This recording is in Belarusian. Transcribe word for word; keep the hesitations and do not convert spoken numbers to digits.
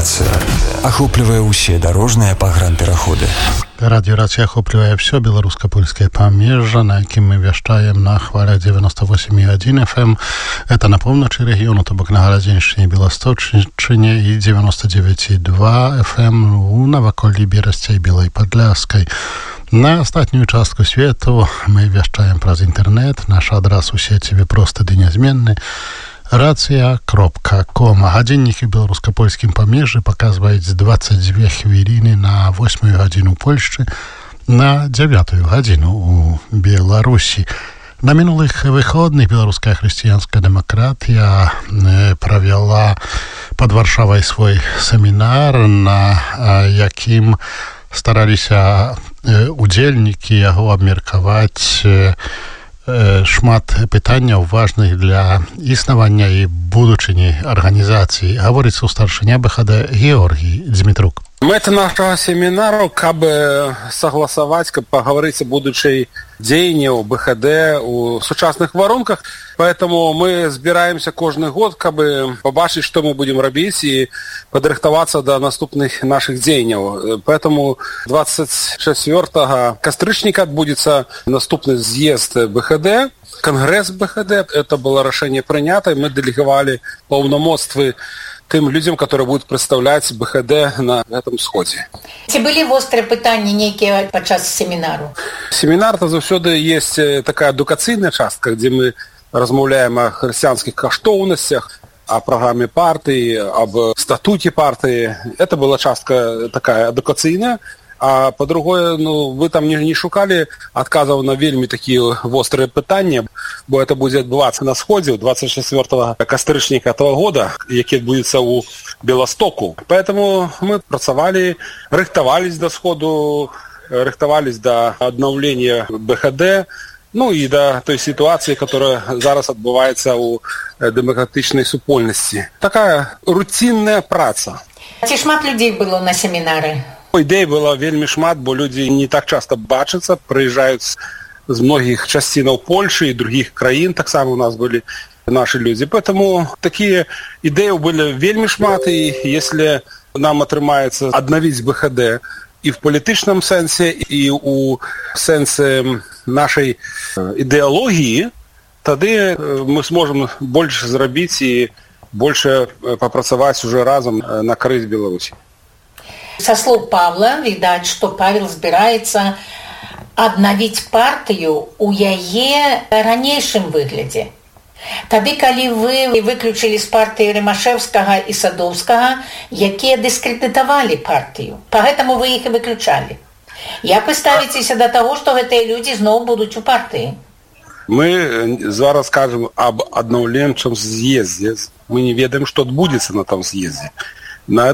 Радиорация. Охоплівае ўсе дарожныя пагранпераходы. Радиорация охоплівае все беларуска-польскае памежжа, на якім мы вяшчаем на хвалях девяносто восемь и один эф эм. Это на поўначы рэгіёну, то бок на Гарадзеншчыне, Беласточчыне, и девяносто девять и два эф эм у наваколлі Берасця і Белай Падляшскай. На астатнюю частку свету мы вяшчаем праз інтэрнэт. Наш адрас у сеціве просты ды нязменны. Рацыя кропка ком. Гадзіннікі ў беларуска-польскім памежжы паказваюць двадцать две хвіліны на восьмую гадзіну Польшчы, на дзявятую гадзіну у Беларусі. На мінулых выходных беларуская хрысціянская дэмакратія правяла пад Варшавай свой семінар, на якім стараліся удзельнікі яго абмеркаваць шмат пытанняў важных для існавання і будучыні арганізацыі. Гаворыцца ў старшыня бэ ха дэ Георгій Дзмітрук. Мэта нашага семінару, каб согласовать, каб поговорить о будущей дзеянні у бэ ха дэ у сучасных варунках. Поэтому мы збираемся кожны год, каб побачить, что мы будем робить и подрыхтоваться до наступных наших дзеянняў. Поэтому двадцать четвёртого кастрычніка отбудется наступный съезд бэ ха дэ, конгресс бэ ха дэ. Это было решение принято, и мы делегировали полномочия тем людям, которые будут представлять бэ ха дэ на этом сходе. Ці былі вострыя пытанні нейкія падчас семінару? Семінар то заўсёды есть такая адукацыйная частка, где мы размаўляем о хрысціянскіх каштоўнасцях, о программе партии, об статуте партии. Это была частка такая адукацыйная. А по-другое, ну, вы там не, не шукали адказаў на вельмі такія вострыя пытанні, бо это будзе адбывацца на сходзе двадцать четвёртого кастрычніка этого года, які адбудзецца ў Беластоку. Поэтому мы працавалі, рыхтавались до сходу, рыхтавались до аднаўлення бэ ха дэ, ну и до той ситуации, которая зараз адбываецца ў дэмакратычнай супольнасці. Такая рутинная праца. Ці шмат людзей было на семінары? Ідэй было вельмі шмат, бо людзі не так часто бачацца, прыязджаюць з многіх часцінаў Польшы і других краін, таксама у нас былі наши людзі. Поэтому такія ідэі былі вельмі шмат, і если нам атрымаецца аднавіць бэ ха дэ і в палітычным сэнсе, і у сэнсе нашай ідэалогіі, тады мы сможем больше зрабіць і больше папрацаваць уже разом на карысць Беларусі. Со слов Павла відаць, што Павел збіраецца аднавіць партыю ў яе ранейшым выглядзе. Тады, калі вы выключылі з партыі Рымашэўскага і Садоўскага, якія дыскрэдытавалі партыю. Поэтому вы іх і выключалі. Як вы ставіцеся да таго, што гэтыя людзі зноў будуць у партыі? Мы зараз кажам аб аднаўленчым з'ездзе. Мы не ведаем, што адбудзецца на там з'ездзе. На